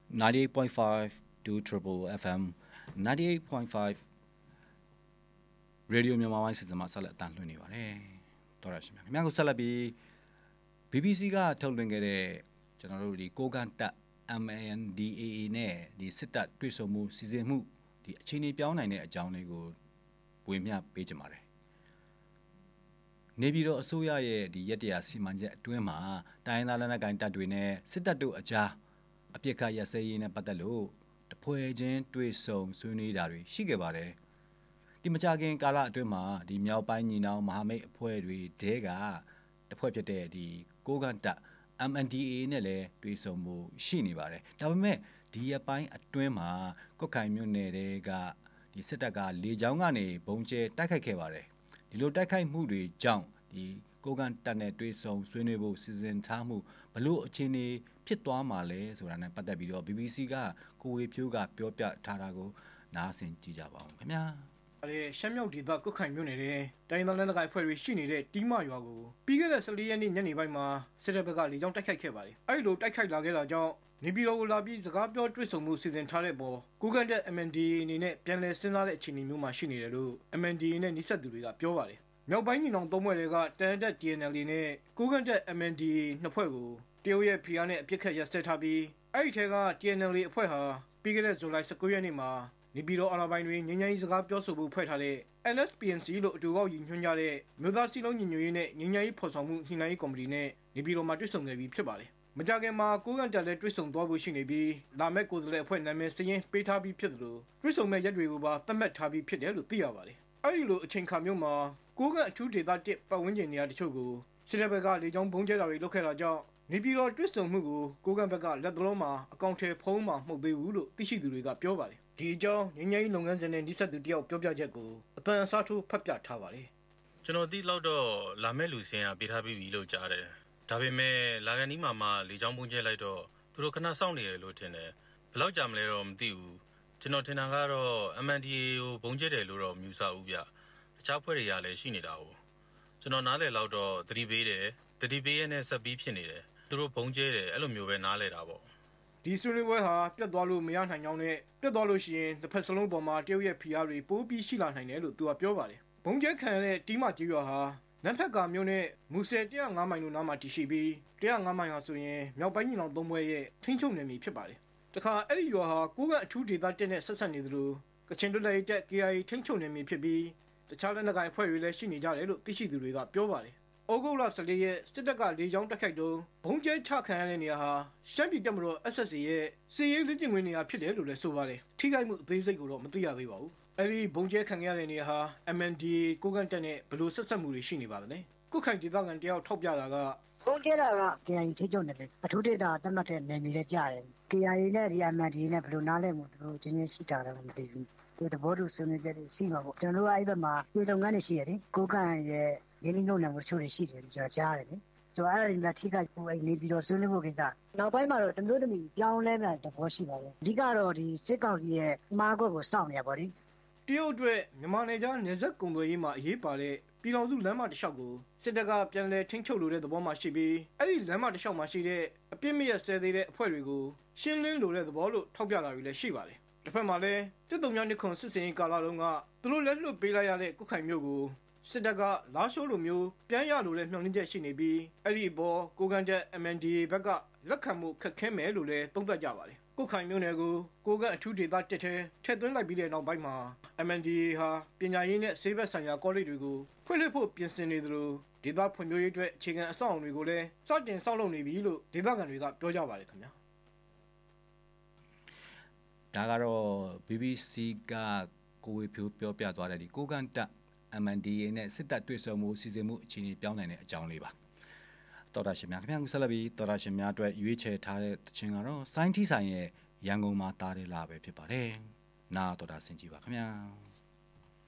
98.5 to Triple FM 98.5 Radio မြန်မာပိုင်းစီစဉ်မှာဆက်လက်အသံလွှင့်နေပါတယ်တော်ရရှိမြခင်ဗျားကိုဆက်လက်ပြီး BBC ကထုတ်လွှင့်ခဲ့တဲ့ကျွန်တော်တို့ဒီကိုကန်တက် MNDAA နဲ့ဒီစစ်တပ်တွေ့ဆုံမှုစီစဉ်မှုဒီအခြေအနေပြောင်းနိုင်တဲ့အကြောင်းလေးကိုဝေမျှပေးကြပါတယ်နေပြည်တော်အစိုးရရဲ့ဒီရက်တရာစီမံချက်အတွင်းမှာတိုင်းသားလက်နက်ကိုင်တပ်တွေနဲ့စစ်တပ်တို့အကြားအပြစ်ခတ်ရစဲရေးနဲ့ပတ်သက်လို့တပွဲချင်းတွေ့ဆုံဆွေးနွေးတာတွေရှိခဲ့ပါတယ်ဒီမကြခင်ကာလအတွင်းမှာဒီမြောက်ပိုင်းညီနောင်မဟာမိတ်အဖွဲ့တွေတဲကတဖွဲ့ဖြစ်တဲ့ဒီကိုကန်တပ် MNDAA နဲ့လည်းတွေ့ဆုံမှုရှိနေပါတယ်ဒါပေမဲ့ဒီရက်ပိုင်းအတွင်းမှာကွတ်ခိုင်မြို့နယ်တွေကဒီစစ်တပ်ကလေကြောင်းကနေဘုံကျဲတိုက်ခိုက်ခဲ့ပါတယ်ဒီလိုတိုက်ခိုက်မှုတွေကြောင့်ဒီကိုကန်တပ်နဲ့တွေ့ဆုံဆွေးနွေးဖို့စီစဉ်ထားမှုဘလို့အခြေအနေဖြစ်သွားမှာလဲဆိုတာနဲ့ပတ်သက်ပြီးတော့ BBC ကကိုဝေဖြိုးကပြောပြထားတာကိုနားဆင်ကြည့်ကြပါဦးခင်ဗျာရှမ်းမြောက်ဒေသကွတ်ခိုင်မြို့နယ်တဲ့တိုင်းသားလက်နက်ကိုင်အဖွဲ့တွေရှိနေတဲ့တီးမရွာကိုပြီးခဲ့တဲ့14ရက်နေ့ညနေပိုင်းမှာစစ်တပ်ဘက်ကလေကြောင်းတိုက်ခိုက်ခဲ့ပါတယ်။အဲဒီလိုတိုက်ခိုက်လာခဲ့တာကြောင့်နေပြည်တော်ကိုလာပြီးစကားပြောတွေ့ဆုံမှုစီစဉ်ထားတဲ့ပေါ်ကိုကန်တက် MNDAA အနေနဲ့ပြန်လည်စဉ်းစားတဲ့အခြေအနေမျိုးမှာရှိနေတယ်လို့ MNDAA နဲ့နှိစက်သူတွေကပြောပါတယ်။မြောက်ပိုင်းညီနောင်သုံးဖွဲ့တွေကတန်တက် TNLA နဲ့ကိုကန်တက် MNDAA နှစ်ဖွဲ့ကိုတရုတ်ရဲ့ဖိအားနဲ့အပြစ်ခတ်ရစဲထားပြီးအဲဒီထဲက TNLA အဖွဲ့ဟာပြီးခဲ့တဲ့ဇူလိုင်19ရက်နေ့မှာနေပြည်တော်အာဏာပိုင်တွေငြိမ်းချမ်းရေးစကားပြောဆိုဖို့ဖွဲ့ထားတဲ့ NSPNC လို့အတူကောက်ရည်ညွှန်းကြတဲ့မြို့သားစည်းလုံးညီညွတ်ရေးနဲ့ငြိမ်းချမ်းရေးဖော်ဆောင်မှုညှိနှိုင်းရေးကော်မတီနဲ့နေပြည်တော်မှာတွေ့ဆုံခဲ့ပြီးဖြစ်ပါတယ်။မကြာခင်မှာကိုကန်တက်လည်းတွေ့ဆုံသွားဖို့ရှိနေပြီးလာမယ့်ကိုယ်စားလှယ်အဖွဲ့နာမည်စာရင်းပေးထားပြီးဖြစ်သလိုတွေ့ဆုံမဲ့ရက်တွေကိုပါသတ်မှတ်ထားပြီးဖြစ်တယ်လို့သိရပါတယ်။အဲဒီလိုအချိန်ခါမျိုးမှာကိုကန်အထူးဒေသ1ပတ်ဝန်းကျင်နေရာတချို့ကိုစစ်တပ်ဘက်ကလေကြောင်းဘုံကျဲတာတွေလုပ်ခဲ့တာကြောင့်နေပြည်တော်တွေ့ဆုံမှုကိုကိုကန်ဘက်ကလက်သလုံးမှာအကောင့်ထဲဖုံးမှာမှုတ်သေးဘူးလို့သိရှိသူတွေကပြောပါတယ်။ဒီအကြောင်းငင်းငိုင်းလုပ်ငန်းစဉ်နဲ့နှိစက်သူတယောက်ပြောပြချက်ကိုအတန်အစားထိုးဖတ်ပြထားပါတယ်ကျွန်တော်သိလောက်တော့လာမဲ့လူစင်ကပေးထားပြီးပြီလို့ကြားတယ်ဒါပေမဲ့လာကန်ဒီမှာမှလေချောင်းပုံကျဲလိုက်တော့သူတို့ခဏစောင့်နေတယ်လို့ထင်တယ်ဘယ်လောက်ကြာမလဲတော့မသိဘူးကျွန်တော်ထင်တာကတော့ MNDAA ကိုဘုံကျဲတယ်လို့တော့မြူဆဦးဗျတခြားဖွဲ့တွေကလည်းရှိနေတာဟုတ်ကျွန်တော်နားလည်လောက်တော့သတိပေးတယ်သတိပေးရတဲ့ဆက်ပြီးဖြစ်နေတယ်သူတို့ဘုံကျဲတယ်အဲ့လိုမျိုးပဲနားလဲတာပေါ့ဒီဆွေးနွေးပွဲဟာပြတ်သွားလို့မရနိုင်ကြောင်းနဲ့ပြတ်သွားလို့ရှိရင်တစ်ဖက်စလုံးပေါ်မှာတရုတ်ရဲ့ဖိအားတွေပိုးပြီးရှိလာနိုင်တယ်လို့သူကပြောပါတယ်။ဘုံကျဲခံရတဲ့တီးမကြီးရွာဟာနန်းဖက်ကမြို့နဲ့မူဆယ်105မိုင်တို့နားမှာတည်ရှိပြီး105မိုင်ဟာဆိုရင်မြောက်ပိုင်းညီနောင်သုံးဘွဲရဲ့ထိန်းချုပ်နယ်မြေဖြစ်ပါတယ်။တခါအဲ့ဒီရွာဟာကိုကန်အထူးဒေသ1နဲ့ဆက်ဆက်နေသလိုကချင်တွတ်လိုက်တဲ့ KIA ထိန်းချုပ်နယ်မြေဖြစ်ပြီးတခြားလက်နက်ကိုင်အဖွဲ့တွေလည်းရှိနေကြတယ်လို့သိရှိသူတွေကပြောပါတယ်။ဩဂုတ်လ14ရက်စစ်တပ်ကလေကြောင်းတိုက်ခိုက်တော့ဘုံကျဲချခံရတဲ့နေရာဟာရှမ်းပြည်တပ်မတော် SSA ရဲ့စစ်ရေးလက်ကျင့်ဝင်နေရာဖြစ်တယ်လို့လည်းဆိုပါတယ်ထိခိုက်မှုအသေးစိတ်ကိုတော့မသိရသေးပါဘူးအဲဒီဘုံကျဲခံရတဲ့နေရာဟာ MNDAA ကိုကန်တက်နဲ့ဘယ်လိုဆက်ဆက်မှုတွေရှိနေပါသလဲကုခိုင်ဒေသခံတယောက်ထောက်ပြတာကဘုံကျဲတာက KIA ထိချုပ်နေတယ်အထူးဒေသတတ်မှတ်တဲ့နယ်မြေလည်းကြားတယ် KIA နဲ့ MNDAA နဲ့ဘယ်လိုနားလဲမှုသူတို့ချင်းချင်းရှိတာလည်းမသိဘူးဒီတဘောတူဆွေးနွေးချက်တွေရှိမှာပေါ့ကျွန်တော်တို့အဲ့ဘက်မှာဒီလုပ်ငန်းတွေရှိရတယ်ကိုကန်ရဲ့ရင်းနှီးမြှုပ်နှံမှုချို့တွေရှိတယ်ကျွန်တော်ကြားရတယ်လေဆိုတော့အဲ့ဒါတွေထိခိုက်ဖို့အဲ့နေပြီးတော့ဆွေးနွေးဖို့ကိစ္စနောက်ပိုင်းမှာတော့တမျိုးတမီပြောင်းလဲတဲ့သဘောရှိပါတယ်အဓိကတော့ဒီစစ်ကောင်စီရဲ့မှားကွက်ကိုစောင့်နေရပါသည်တရုတ်အတွက်မြန်မာနယ်ခြားနယ်စပ်ကုန်သွယ်ရေးမှာအရေးပါတဲ့ပြည်တော်စုလမ်းမတစ်လျှောက်ကိုစစ်တပ်ကပြန်လည်ထိန်းချုပ်လိုတဲ့သဘောမှရှိပြီးအဲ့ဒီလမ်းမတစ်လျှောက်မှာရှိတဲ့အပြစ်မဲ့ဆဲသေးတဲ့အဖွဲ့တွေကိုရှင်းလင်းလိုတဲ့သဘောလို့ထောက်ပြတာတွေလည်းရှိပါတယ်တစ်ဖက်မှာလည်းတစ်တုံညနှစ်ခွန်စစ်စင်ရေးကာလတုန်းကသူတို့လက်လွတ်ပေးလိုက်ရတဲ့ကုခိုင်မျိုးကိုစစ်တပ်ကလာရှိုးလိုမျိုးပြန်ရလိုတဲ့မျှော်လင့်ချက်ရှိနေပြီးအဲ့ဒီဘောကိုကန်တက် MNDAA ဘက်ကလက်ခံမှုခက်ခဲမယ်လို့လည်းသုံးသပ်ကြပါတယ်ကုခိုင်မျိုးနယ်ကိုကိုကန်အထူးဒေသ1ထဲထည့်သွင်းလိုက်ပြီးတဲ့နောက်ပိုင်းမှာ MNDAA ဟာပညာရေးနဲ့ဆေးဘက်ဆိုင်ရာကောလိပ်တွေကိုဖွင့်လှစ်ဖို့ပြင်ဆင်နေသလိုဒေသဖွံ့ဖြိုးရေးအတွက်အခြေခံအဆောက်အအုံတွေကိုလည်းစတင်ဆောက်လုပ်နေပြီလို့ဒေသခံတွေကပြောကြပါတယ်ခင်ဗျာဒါကတော့ BBC ကကိုဝေဖြိုးပြောပြသွားတဲ့ဒီကိုကန်တက် MNDAA နဲ့စစ်တပ်တွေ့ဆုံမှုစီစဉ်မှုအခြေအနေပြောင်းနိုင်တဲ့အကြောင်းလေးပါတော်တာရှင်များခင်ဗျားကိုဆက်လက်ပြီးတော်တာရှင်များအတွက်ရွေးချယ်ထားတဲ့တခြင်းကတော့စိုင်းထီဆိုင်ရဲ့ရန်ကုန်မှာတားတယ်လာပဲဖြစ်ပါတယ်နားတော်တာဆင်ကြည့်ပါခင်ဗျာ